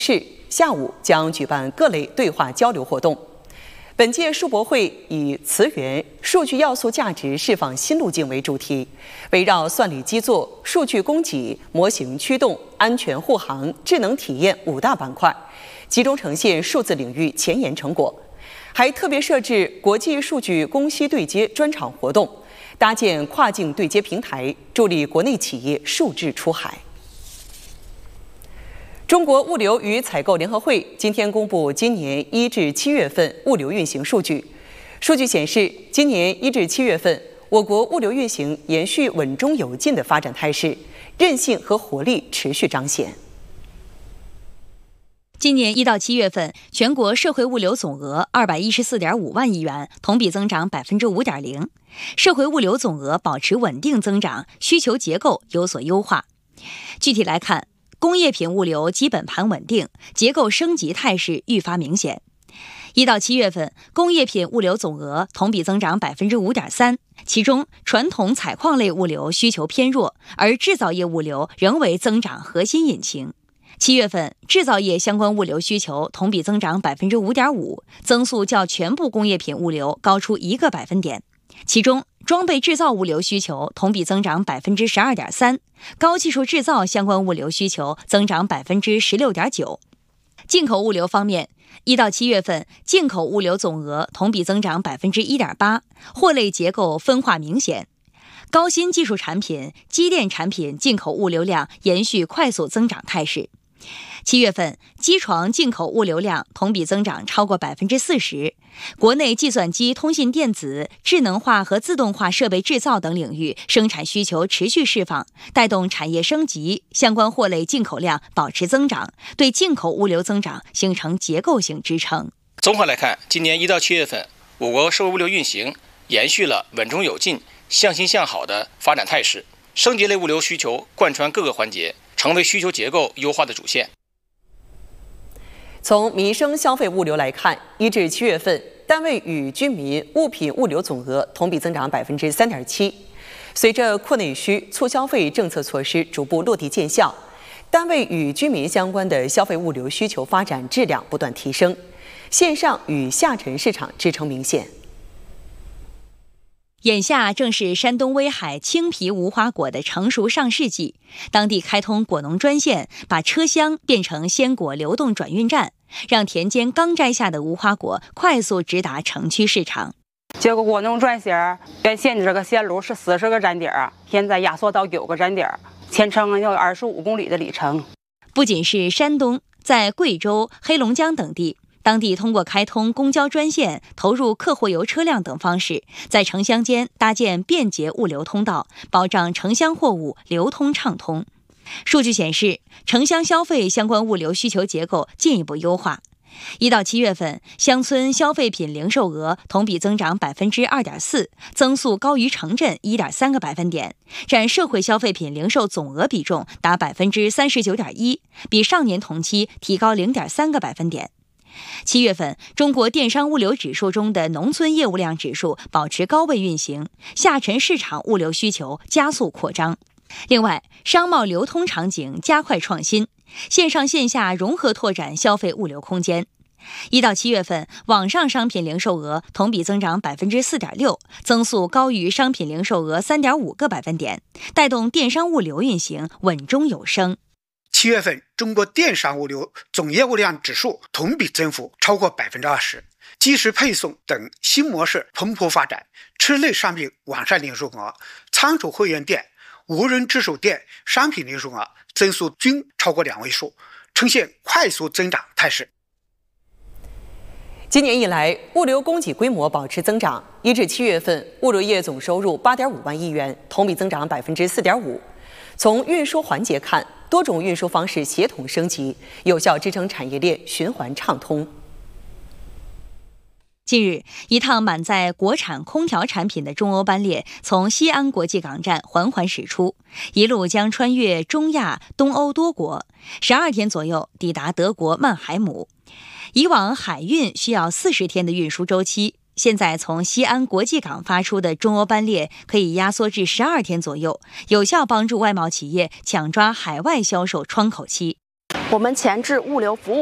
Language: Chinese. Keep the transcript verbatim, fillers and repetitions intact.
市下午将举办各类对话交流活动。本届数博会以“词源数据要素价值释放新路径”为主题，围绕算力基座、数据供给、模型驱动、安全护航、智能体验五大板块，集中呈现数字领域前沿成果。还特别设置国际数据供需对接专场活动，搭建跨境对接平台，助力国内企业数字出海。中国物流与采购联合会今天公布今年一至七月份物流运行数据。数据显示，今年一至七月份，我国物流运行延续稳中有进的发展态势，韧性和活力持续彰显。 今年一到七月份，全国社会物流总额二百一十四点五万亿元，同比增长百分之五点零。社会物流总额保持稳定增长，需求结构有所优化。具体来看，工业品物流基本盘稳定，结构升级态势愈发明显。一到七月份，工业品物流总额同比增长百分之五点三，其中传统采矿类物流需求偏弱，而制造业物流仍为增长核心引擎。七月份，制造业相关物流需求同比增长百分之五点五，增速较全部工业品物流高出一个百分点。其中，装备制造物流需求同比增长百分之十二点三，高技术制造相关物流需求增长百分之十六点九。进口物流方面，一到七月份，进口物流总额同比增长百分之一点八，货类结构分化明显。高新技术产品、机电产品进口物流量延续快速增长态势。七月份，机床进口物流量同比增长超过百分之四十。国内计算机、通信电子、智能化和自动化设备制造等领域生产需求持续释放，带动产业升级，相关货类进口量保持增长，对进口物流增长形成结构性支撑。 综合来看，今年一到七月份，我国社会物流运行延续了稳中有进、向新向好的发展态势，升级类物流需求贯穿各个环节，成为需求结构优化的主线。 从民生消费物流来看，一至七月份，单位与居民物品物流总额同比增长百分之三点七。随着扩内需、促消费政策措施逐步落地见效，单位与居民相关的消费物流需求发展质量不断提升，线上与下沉市场支撑明显。 眼下正是山东威海青皮无花果的成熟上市季，当地开通果农专线，把车厢变成鲜果流动转运站，让田间刚摘下的无花果快速直达城区市场。 这个果农专线原先的这个线路是四十个站点，现在压缩到九个站点，全程有二十五公里的里程。 不仅是山东，在贵州、黑龙江等地，当地通过开通公交专线、投入客货邮车辆等方式，在城乡间搭建便捷物流通道，保障城乡货物流通畅通。数据显示，城乡消费相关物流需求结构进一步优化。一到七月份，乡村消费品零售额同比增长百分之二点四，增速高于城镇一点三个百分点，占社会消费品零售总额比重达百分之三十九点一，比上年同期提高零点三个百分点。七月份，中国电商物流指数中的农村业务量指数保持高位运行，下沉市场物流需求加速扩张。另外，商贸流通场景加快创新，线上线下融合拓展消费物流空间。一到七月份，网上商品零售额同比增长百分之四点六，增速高于商品零售额三点五个百分点，带动电商物流运行稳中有升。 七月份，中国电商物流总业务量指数同比增幅超过百分之二十，即时配送等新模式蓬勃发展，车类商品网上零售额、仓储会员店、无人值守店商品零售额增速均超过两位数，呈现快速增长态势。 今年以来，物流供给规模保持增长，一至七月份，物流业总收入八点五万亿元，同比增长百分之四点五。从运输环节看，多种运输方式协同升级，有效支撑产业链循环畅通。 近日，一趟满载国产空调产品的中欧班列从西安国际港站缓缓驶出，一路将穿越中亚、东欧多国，十二天左右抵达德国曼海姆。以往海运需要四十天的运输周期，现在从西安国际港发出的中欧班列可以压缩至十二天左右，有效帮助外贸企业抢抓海外销售窗口期。 我们前置物流服务。